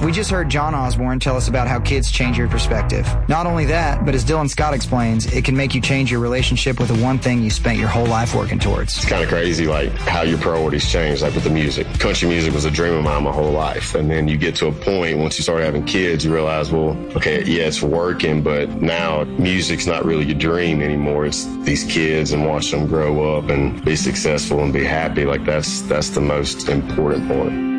We just heard John Osborne tell us about how kids change your perspective. Not only that, but as Dylan Scott explains, it can make you change your relationship with the one thing you spent your whole life working towards. It's kind of crazy, like, how your priorities change, like with the music. Country music was a dream of mine my whole life. And then you get to a point, once you start having kids, you realize, well, okay, yeah, it's working, but now music's not really your dream anymore. It's these kids and watch them grow up and be successful and be happy. Like, that's the most important part.